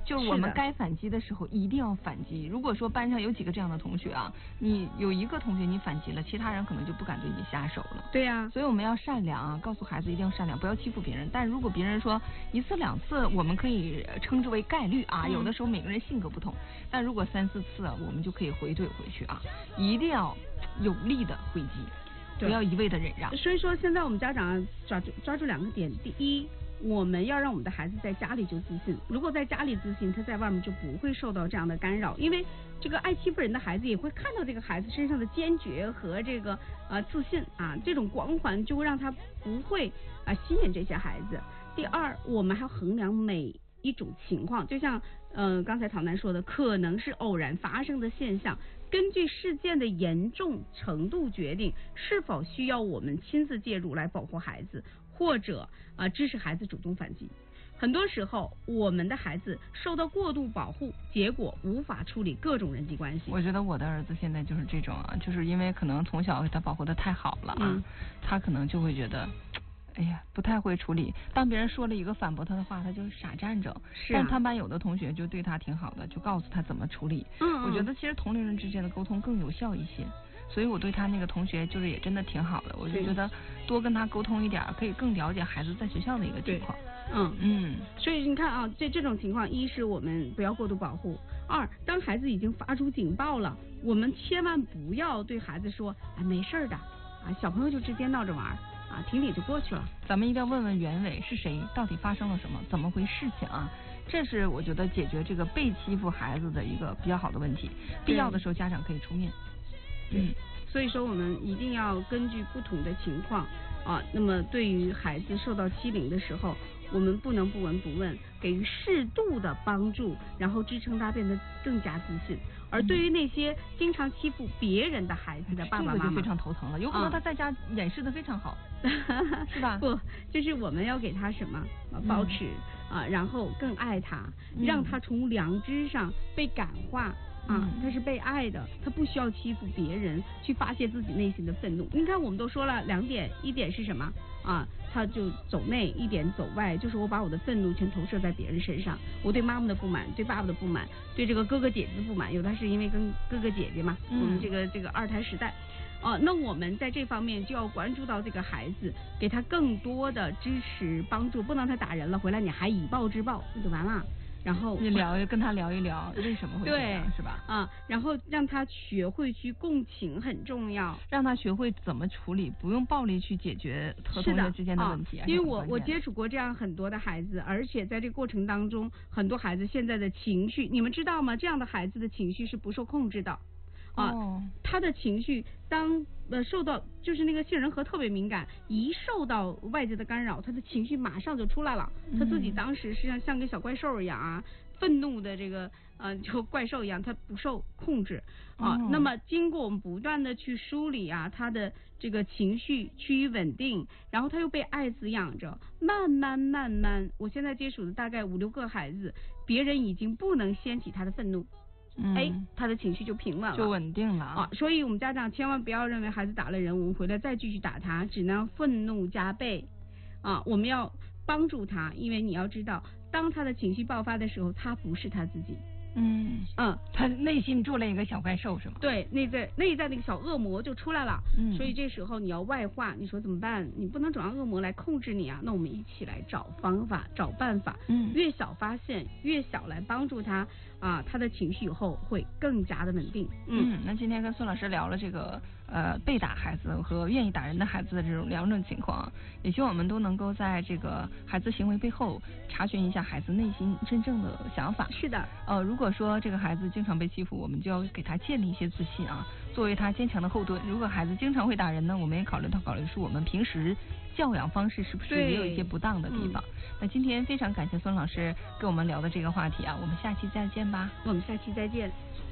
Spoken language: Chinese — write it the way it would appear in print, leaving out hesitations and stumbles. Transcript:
就是我们该反击的时候一定要反击。如果说班上有几个这样的同学啊，你有一个同学你反击了，其他人可能就不敢对你下手了。 对呀， 所以我们要善良啊，告诉孩子一定要善良，不要欺负别人。但如果别人说1次2次，我们可以称之为概率啊，有的时候每个人性格不同。但如果3、4次，我们就可以回怼回去啊，一定要有力的回击，不要一味的忍让。 所以说现在我们家长抓住2个点，第一，我们要让我们的孩子在家里就自信，如果在家里自信，他在外面就不会受到这样的干扰，因为这个爱欺负人的孩子也会看到这个孩子身上的坚决和这个自信啊，这种光环就会让他不会吸引这些孩子。第二，我们还要衡量每一种情况，就像刚才陶楠说的，可能是偶然发生的现象，根据事件的严重程度决定是否需要我们亲自介入来保护孩子，或者支持孩子主动反击。很多时候我们的孩子受到过度保护，结果无法处理各种人际关系。 我觉得我的儿子现在就是这种啊，就是因为可能从小给他保护的太好了啊，他可能就会觉得哎呀，不太会处理。当别人说了一个反驳他的话，他就傻站着。但他班有的同学就对他挺好的，就告诉他怎么处理。我觉得其实同龄人之间的沟通更有效一些。所以我对他那个同学就是也真的挺好的，我就觉得多跟他沟通一点，可以更了解孩子在学校的一个情况。 所以你看啊，这种情况，一是我们不要过度保护，二，当孩子已经发出警报了，我们千万不要对孩子说没事的啊，小朋友就直接闹着玩啊，挺理就过去了。 咱们一定要问问原委是谁，到底发生了什么，怎么回事情啊？这是我觉得解决这个被欺负孩子的一个比较好的问题。必要的时候家长可以出面。 所以说我们一定要根据不同的情况啊，那么对于孩子受到欺凌的时候，我们不能不闻不问，给予适度的帮助，然后支撑他变得更加自信。而对于那些经常欺负别人的孩子的爸爸妈妈， 这个就非常头疼了，有可能他在家掩饰的非常好，是吧？ 不，就是我们要给他什么保持然后更爱他，让他从良知上被感化。他是被爱的，他不需要欺负别人去发泄自己内心的愤怒。你看我们都说了2点，一点是什么他就走内，一点走外，就是我把我的愤怒全投射在别人身上，我对妈妈的不满，对爸爸的不满，对这个哥哥姐姐的不满，有的是因为跟哥哥姐姐嘛，我们这个2胎时代那我们在这方面就要关注到这个孩子，给他更多的支持帮助，不能他打人了回来你还以暴制暴，那就完了。然后跟他聊一聊为什么会这样，是吧？ 然后让他学会去共情很重要， 让他学会怎么处理，不用暴力去解决和同学之间的问题。 因为我接触过这样很多的孩子，而且在这个过程当中，很多孩子现在的情绪，你们知道吗？这样的孩子的情绪是不受控制的。他的情绪当受到就是那个杏仁核特别敏感，一受到外界的干扰，他的情绪马上就出来了。他自己当时是像个小怪兽一样愤怒的这个就怪兽一样，他不受控制那么经过我们不断的去梳理他的这个情绪趋于稳定，然后他又被爱滋养着，慢慢，我现在接触的大概5、6个孩子，别人已经不能掀起他的愤怒。他的情绪就平稳了， 就稳定了所以我们家长千万不要认为孩子打了人，我们回来再继续打他，只能愤怒加倍我们要帮助他，因为你要知道，当他的情绪爆发的时候，他不是他自己。 他内心住了一个小怪兽是吗？ 对，内在那个小恶魔就出来了。所以这时候你要外化，你说怎么办？你不能总让恶魔来控制你那我们一起来找方法找办法。越小发现，越小来帮助他他的情绪以后会更加的稳定。 那今天跟孙老师聊了这个被打孩子和愿意打人的孩子的这种2种情况，也希望我们都能够在这个孩子行为背后查询一下孩子内心真正的想法。 是的， 如果说这个孩子经常被欺负，我们就要给他建立一些自信作为他坚强的后盾。如果孩子经常会打人呢，我们也考虑是我们平时教养方式是不是也有一些不当的地方。那今天非常感谢孙老师跟我们聊的这个话题我们下期再见吧。 我们下期再见。